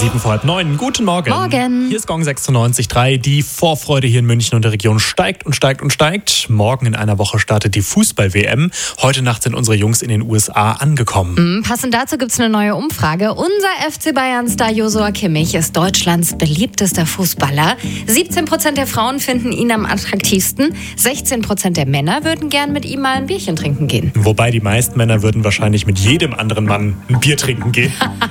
7:09. Guten Morgen. Morgen. Hier ist Gong 96.3. Die Vorfreude hier in München und der Region steigt und steigt und steigt. Morgen in einer Woche startet die Fußball-WM. Heute Nacht sind unsere Jungs in den USA angekommen. Passend dazu gibt es eine neue Umfrage. Unser FC Bayern-Star Joshua Kimmich ist Deutschlands beliebtester Fußballer. 17% der Frauen finden ihn am attraktivsten. 16% der Männer würden gern mit ihm mal ein Bierchen trinken gehen. Wobei die meisten Männer würden wahrscheinlich mit jedem anderen Mann ein Bier trinken gehen.